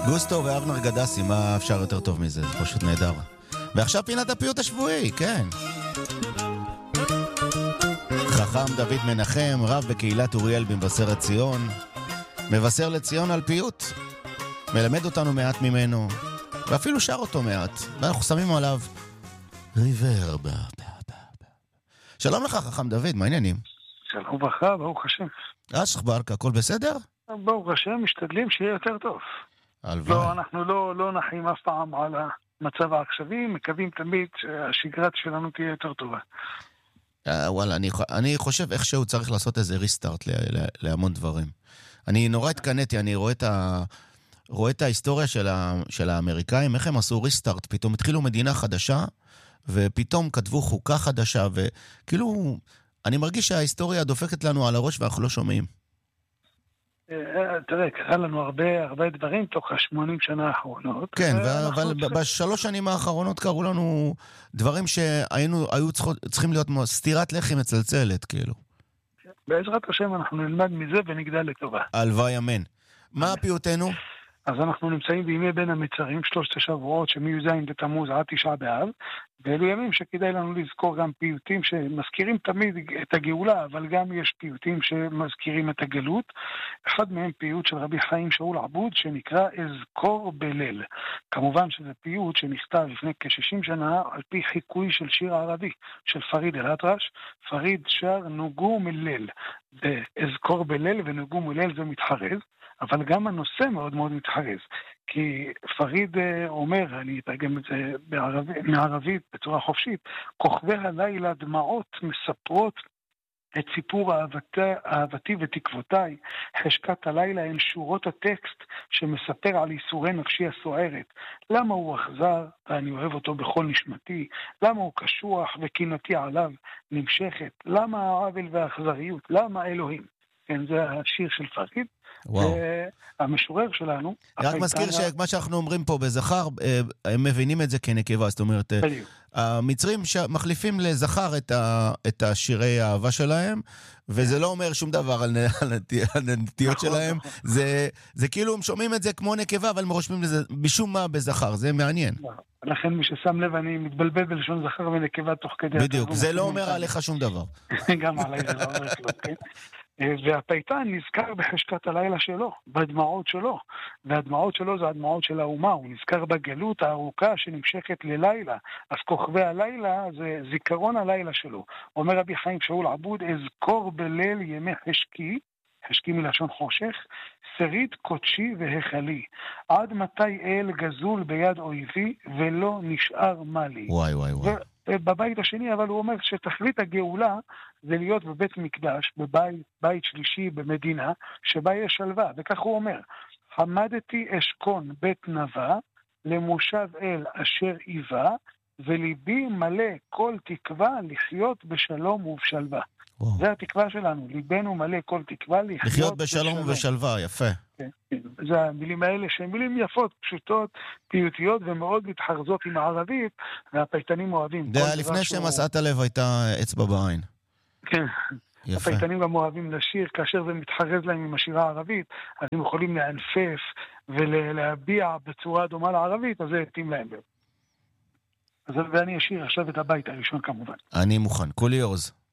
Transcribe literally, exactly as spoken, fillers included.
גוסטו ואבנר גדסי, מה אפשר יותר טוב מזה? זה פשוט נהדר. ועכשיו פינת הפיוט השבועי, כן. חכם דוד מנחם, רב בקהילת אוריאל במבשרת ציון, מבשר לציון על פיוט, מלמד אותנו מעט ממנו, ואפילו שר אותו מעט, ואנחנו שמים עליו ריברב. שלום לך חכם דוד, מה העניינים? שלום וברכה, ברוך השם. אשך ברכה, הכל בסדר? ברוך השם, משתדלים שיהיה יותר טוב. הלוואי. לא, אנחנו לא, לא נחים אף פעם על המצב העכשווי, מקווים תמיד שהשגרת שלנו תהיה יותר טובה. אה, וואלה, אני, אני חושב איכשהו צריך לעשות איזה ריסטארט ל- ל- להמון דברים. אני נורא התקנאתי, אני רואה את ה... רואה את ההיסטוריה של, ה... של האמריקאים, איך הם עשו ריסטארט, פתאום התחילו מדינה חדשה, ופתאום כתבו חוקה חדשה, וכאילו, אני מרגיש שההיסטוריה דופקת לנו על הראש ואנחנו לא שומעים. תראה, קרה לנו הרבה, הרבה דברים תוך ה-שמונים שנה האחרונות. כן, אבל בשלוש שנים האחרונות קראו לנו דברים שהיינו, היו צריכים להיות סתירת לחי מצלצלת, כאילו. בעזרת השם אנחנו נלמד מזה ונגדל לטובה. הלוואי אמן. מה הפיוטנו? אז אנחנו נמצאים בימי בין המצרים, שלושת השבועות שמי"ז בתמוז עד תשעה באב, ואלו ימים שכדאי לנו לזכור גם פיוטים שמזכירים תמיד את הגאולה, אבל גם יש פיוטים שמזכירים את הגלות. אחד מהם פיוט של רבי חיים שאול עבוד שנקרא אזכור בליל. כמובן שזה פיוט שנכתב לפני כ-שישים שנה על פי חיקוי של שיר ערבי של פריד אל-אטרש. פריד שר נוגום אל-ליל, אזכור בליל ונוגום אל-ליל זה מתחרז. אבל גם הנושא מאוד מאוד מתחרז, כי פריד אומר, אני אתרגם את זה בערבית, מערבית בצורה חופשית, כוכבי הלילה דמעות מספרות את סיפור אהבתי, אהבתי ותקוותיי, חשקת הלילה הן שורות הטקסט שמספר על ייסורי נפשי הסוערת. למה הוא אכזר ואני אוהב אותו בכל נשמתי? למה הוא קשוח וקינתי עליו נמשכת? למה העוול והאכזריות? למה אלוהים? כן, זה השיר של פריד. המשורר שלנו... רק מזכיר שמה שאנחנו אומרים פה בזכר, הם מבינים את זה כנקבה, זאת אומרת, המצרים מחליפים לזכר את השירי האהבה שלהם, וזה לא אומר שום דבר על הנטיות שלהם, זה כאילו הם שומעים את זה כמו נקבה, אבל הם רושמים לזה בשום מה בזכר, זה מעניין. לכן מי ששם לב, אני מתבלבל בלשון זכר ונקבה תוך כדי... בדיוק, זה לא אומר עליך שום דבר. גם עליי זה לא אומר כלום, כן? והפייטן נזכר בחשקת הלילה שלו, בדמעות שלו, והדמעות שלו זה הדמעות של האומה, הוא נזכר בגלות הארוכה שנמשכת ללילה, אז כוכבי הלילה זה זיכרון הלילה שלו. אומר רבי חיים שאול עבוד, אזכור בליל ימי חשקי, חשקי מלשון חושך, שריד קודשי והחלי, עד מתי אל גזול ביד אויבי ולא נשאר מלי. וואי וואי וואי. ובבית השני, אבל הוא אומר שתכלית הגאולה זה להיות בבית מקדש, בבית בית שלישי במדינה, שבה יש שלווה. וכך הוא אומר, חמדתי אשכון בית נווה, למושב אל אשר איבה, וליבי מלא כל תקווה לחיות בשלום ובשלווה. וואו. זה התקווה שלנו, ליבנו מלא כל תקווה לחיות, לחיות בשלום ובשלווה, יפה. כן, כן. זה המילים האלה שהן מילים יפות, פשוטות, פיוטיות ומאוד מתחרזות עם הערבית, והפייטנים אוהבים. זה לפני שהוא... שמסעת לב הייתה אצבע בעין. כן. יפה. הפייטנים גם אוהבים לשיר, כאשר זה מתחרז להם עם השירה הערבית, אז הם יכולים להנפף ולהביע בצורה דומה לערבית, אז זה יתאים להם. אז ואני אשיר עכשיו את הבית הראשון כמובן. אני מוכן, כולי אוז.